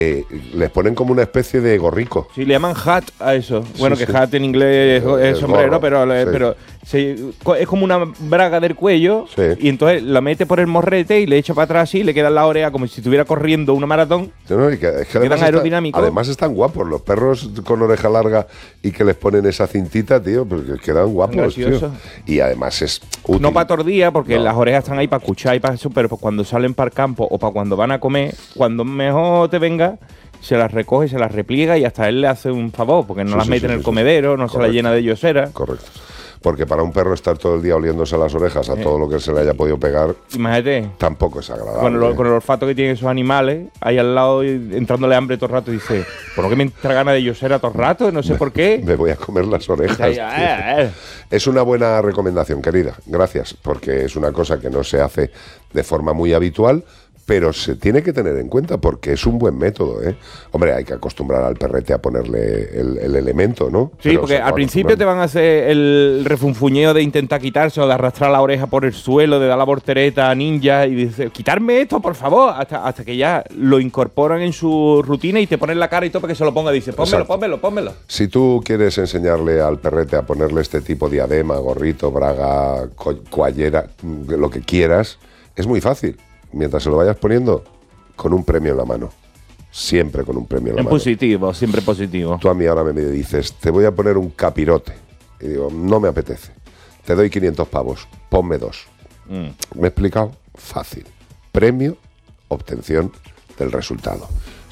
les ponen como una especie de gorrico. Sí, le llaman hat a eso. Bueno, Sí, que sí. hat en inglés es sombrero, gorro, pero es como una braga del cuello, Sí. y entonces la mete por el morrete y le echa para atrás y le queda en la oreja como si estuviera corriendo una maratón. ¿No? Y es que además aerodinámicos. además están guapos los perros con oreja larga y que les ponen esa cintita, tío, porque quedan guapos, tío. Gracioso. Y además es útil. No para tordía, porque No. las orejas están ahí para escuchar y para eso, pero cuando salen para el campo o para cuando van a comer, cuando mejor te venga, se las recoge, se las repliega y hasta él le hace un favor, porque no Sí, las sí, mete sí, en el sí, comedero, no se Correcto. las llena de yosera. Correcto. Porque para un perro estar todo el día oliéndose las orejas a todo lo que se le haya podido pegar, Imagínate, tampoco es agradable. con el olfato que tienen esos animales, ahí al lado, entrándole hambre todo el rato, y dice, ¿por qué me entra ganas de yosera todo el rato? No sé por qué. Me voy a comer las orejas. Ay, tío. ay. Es una buena recomendación, querida. Gracias, porque es una cosa que no se hace de forma muy habitual, pero se tiene que tener en cuenta porque es un buen método, ¿eh? Hombre, hay que acostumbrar al perrete a ponerle el elemento, ¿no? Sí, Pero porque se va al principio te acostumbrando. van a hacer el refunfuñeo de intentar quitarse o de arrastrar la oreja por el suelo, de dar la voltereta ninja y dice, quitarme esto, por favor, hasta que ya lo incorporan en su rutina y te ponen la cara y todo para que se lo ponga. Dice, pónmelo, Exacto. pónmelo. Si tú quieres enseñarle al perrete a ponerle este tipo de diadema, gorrito, braga, cuallera, lo que quieras, es muy fácil. Mientras se lo vayas poniendo, con un premio en la mano. Siempre con un premio en la En mano. positivo, siempre positivo. Tú a mí ahora me dices, te voy a poner un capirote. Y digo, no me apetece. Te doy 500 pavos, ponme 2. ¿Me he explicado? Fácil. Premio, obtención del resultado.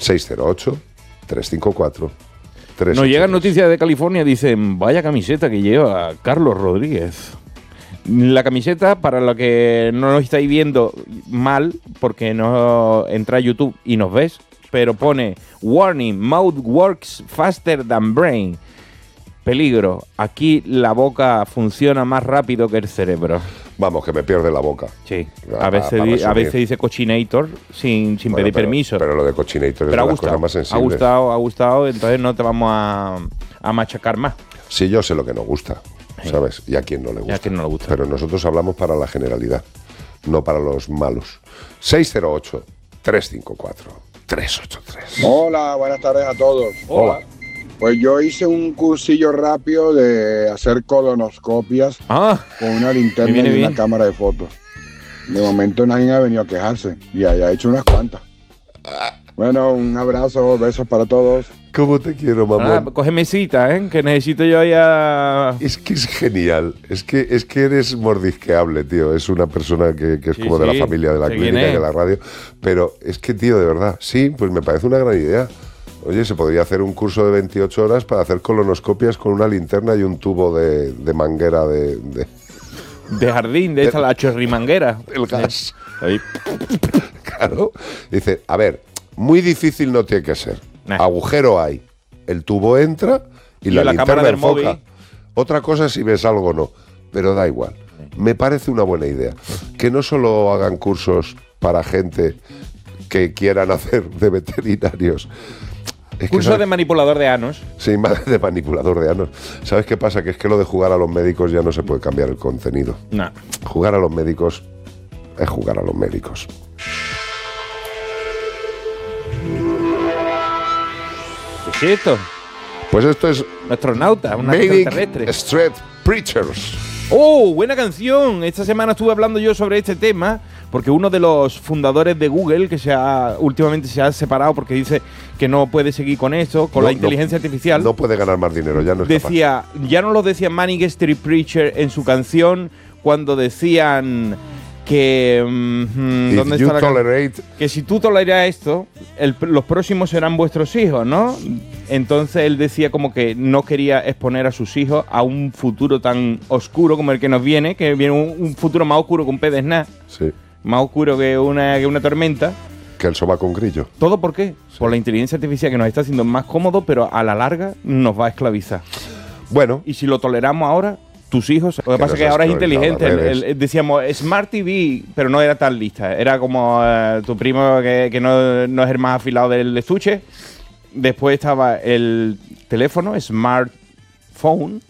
608-354-383. Nos llegan noticias de California, dicen, vaya camiseta que lleva Carlos Rodríguez. La camiseta, para lo que no lo estáis viendo mal, porque no entra a YouTube y nos ves, pero pone Warning, mouth works faster than brain. Peligro, aquí la boca funciona más rápido que el cerebro. Vamos, que me pierde la boca. Sí, Ah, a veces, para a resumir. veces dice cochinator sin Bueno, pedir pero- permiso. Pero lo de Cochinator es Pero de ha las gustado, cosas más ha sensibles. gustado, entonces no te vamos a machacar más. Sí, yo sé lo que nos gusta, ¿sabes? Y a quien no le gusta. Y a quien no le gusta. Pero nosotros hablamos para la generalidad, no para los malos. 608-354-383. Hola, buenas tardes a todos. Hola. Pues yo hice un cursillo rápido de hacer colonoscopias Ah, con una Me linterna viene y bien. una cámara de fotos. De momento nadie ha venido a quejarse y haya hecho unas cuantas. Bueno, un abrazo, besos para todos. ¿Cómo te quiero, mamón? cógeme cita, que necesito yo ya... Es que es genial. Es que eres mordisqueable, tío. Es una persona que es Sí, como de la sí, familia, de la sé clínica quién y de es. la radio. Pero es que, tío, de verdad, sí, pues me parece una gran idea. Oye, se podría hacer un curso de 28 horas para hacer colonoscopias con una linterna y un tubo de manguera de De jardín, de esta, la chorrimanguera. el gas. Ahí. Claro. Dice, a ver, muy difícil no tiene que ser. Nah. Agujero hay. El tubo entra y la la cámara linterna del enfoca. móvil. Otra cosa es si ves algo o no. Pero da igual. Me parece una buena idea. Que no solo hagan cursos para gente que quieran hacer de veterinarios. Es que, Curso ¿sabes? de manipulador de anos. Sí, más de manipulador de anos. ¿Sabes qué pasa? Que es que lo de jugar a los médicos ya no se puede cambiar el contenido. Nah. Jugar a los médicos es jugar a los médicos. ¿Qué es esto? Pues esto es Un astronauta, un Manic extraterrestre. Street Preachers. ¡Oh, buena canción! Esta semana estuve hablando yo sobre este tema porque uno de los fundadores de Google, que últimamente se ha separado porque dice que no puede seguir con esto, con la inteligencia artificial, No puede ganar más dinero, ya no es decía, ya no lo decía Manic Street Preacher en su canción cuando decían que... capaz. ¿dónde If you está la can- tolerate, que si tú toleras esto, los próximos serán vuestros hijos, ¿no? Entonces él decía como que no quería exponer a sus hijos a un futuro tan oscuro como el que nos viene, que viene un futuro más oscuro que un pez de snap, sí, más oscuro que una tormenta. que el sobaco un grillo. ¿Todo por qué? Por la inteligencia artificial que nos está haciendo más cómodo, pero a la larga nos va a esclavizar. Bueno, Y si lo toleramos ahora, tus hijos... Lo que Que pasa nos es que ahora es esclaviza inteligente. las redes. Decíamos Smart TV, pero no era tan lista. Era como tu primo que no es el más afilado del estuche. Después estaba el teléfono, smartphone,